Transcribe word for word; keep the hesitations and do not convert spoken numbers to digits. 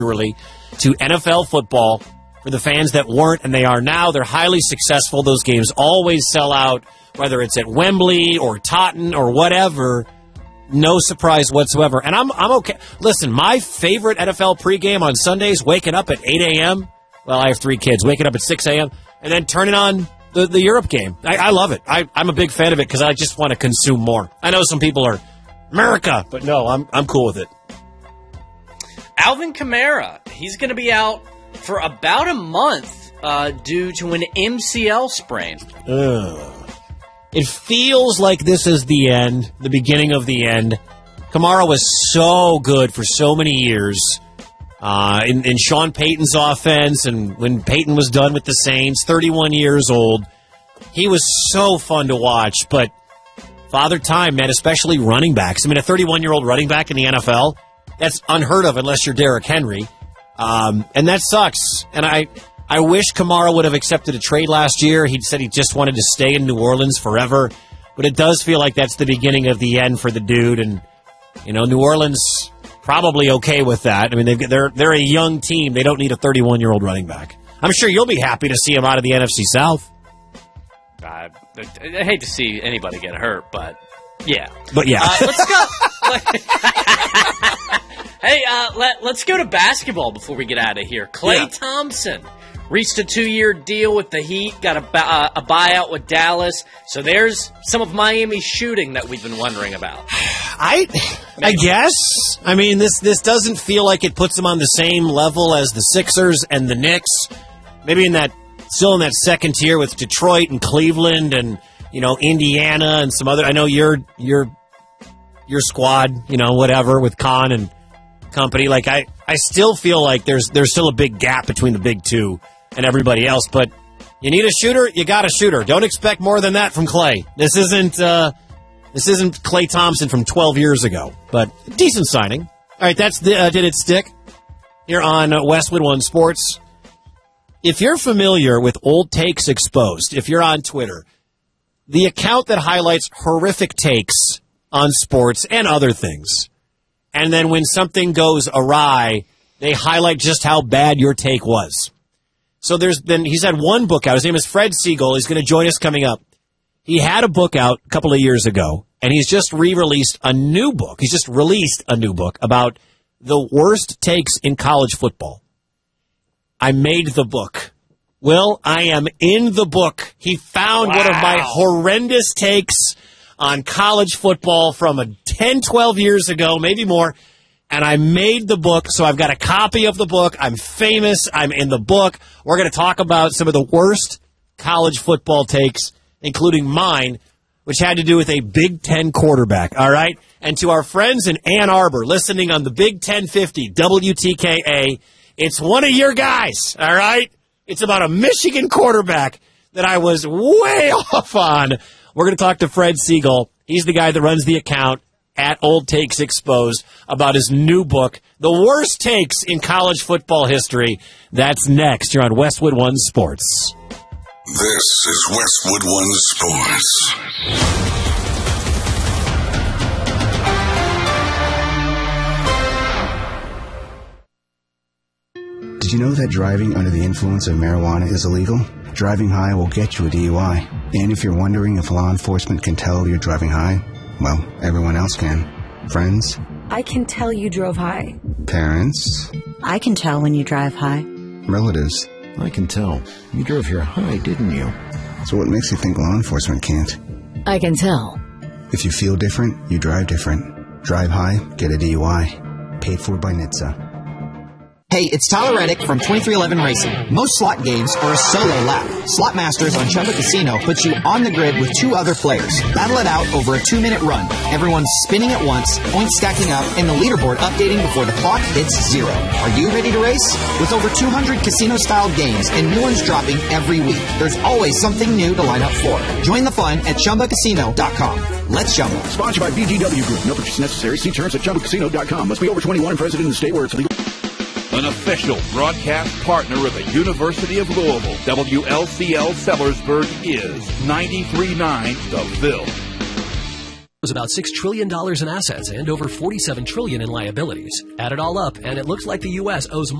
to N F L football for the fans that weren't and they are now. They're highly successful. Those games always sell out, whether it's at Wembley or Taunton or whatever. No surprise whatsoever. And I'm I'm okay. Listen, my favorite N F L pregame on Sundays, waking up at eight a.m. Well, I have three kids. Waking up at six a.m. and then turning on the, the Europe game. I, I love it. I, I'm a big fan of it because I just want to consume more. I know some people are, America, but no, I'm I'm cool with it. Alvin Kamara, he's going to be out for about a month uh, due to an M C L sprain. Ugh. It feels like this is the end, the beginning of the end. Kamara was so good for so many years uh, in, in Sean Payton's offense, and when Payton was done with the Saints, thirty-one years old. He was so fun to watch, but Father Time, man, especially running backs. I mean, a thirty-one-year-old running back in the N F L, that's unheard of unless you're Derrick Henry, um, and that sucks. And I... I wish Kamara would have accepted a trade last year. He said he just wanted to stay in New Orleans forever. But it does feel like that's the beginning of the end for the dude. And, you know, New Orleans probably okay with that. I mean, they've, they're they're a young team. They don't need a thirty-one-year-old running back. I'm sure you'll be happy to see him out of the N F C South. I, I hate to see anybody get hurt, but yeah. But yeah. Uh, let's go. Hey, uh, let, let's go to basketball before we get out of here. Klay Yeah. Thompson reached a two-year deal with the Heat, got a, uh, a buyout with Dallas. So there's some of Miami's shooting that we've been wondering about. I I guess. I mean, this this doesn't feel like it puts them on the same level as the Sixers and the Knicks. Maybe in that still in that second tier with Detroit and Cleveland and, you know, Indiana and some other. I know your your your squad, you know, whatever with Khan and company. Like I, I still feel like there's there's still a big gap between the big two and everybody else, but you need a shooter, you got a shooter. Don't expect more than that from Klay. This isn't uh, this isn't Klay Thompson from twelve years ago, but decent signing. All right, that's the uh, Did It Stick here on uh, Westwood One Sports. If you're familiar with Old Takes Exposed, if you're on Twitter, the account that highlights horrific takes on sports and other things, and then when something goes awry, they highlight just how bad your take was. So there's been, he's had one book out. His name is Fred Siegel. He's going to join us coming up. He had a book out a couple of years ago, and he's just re-released a new book. He's just released a new book about the worst takes in college football. I made the book. Will, I am in the book. He found wow. one of my horrendous takes on college football from a ten, twelve years ago, maybe more. And I made the book, so I've got a copy of the book. I'm famous. I'm in the book. We're going to talk about some of the worst college football takes, including mine, which had to do with a Big Ten quarterback, all right? And to our friends in Ann Arbor listening on the Big ten fifty W T K A, it's one of your guys, all right? It's about a Michigan quarterback that I was way off on. We're going to talk to Fred Siegel. He's the guy that runs the account at Old Takes Exposed about his new book, The Worst Takes in College Football History. That's next. You're on Westwood One Sports. This is Westwood One Sports. Did you know that driving under the influence of marijuana is illegal? Driving high will get you a D U I. And if you're wondering if law enforcement can tell you're driving high, well, everyone else can. Friends? I can tell you drove high. Parents? I can tell when you drive high. Relatives? I can tell. You drove here high, didn't you? So what makes you think law enforcement can't? I can tell. If you feel different, you drive different. Drive high, get a D U I. Paid for by N H T S A. Hey, it's Tyler Reddick from twenty-three eleven Racing. Most slot games are a solo lap. Slot Masters on Chumba Casino puts you on the grid with two other players. Battle it out over a two-minute run. Everyone's spinning at once, points stacking up, and the leaderboard updating before the clock hits zero. Are you ready to race? With over two hundred casino-style games and new ones dropping every week, there's always something new to line up for. Join the fun at Chumba Casino dot com. Let's Chumba. Sponsored by B G W Group. No purchase necessary. See terms at Chumba Casino dot com. Must be over twenty-one and present in the state where it's legal. An official broadcast partner of the University of Louisville, W L C L Sellersburg is ninety-three point nine The Ville. was about six trillion dollars in assets and over forty-seven trillion dollars in liabilities. Add it all up, and it looks like the U S owes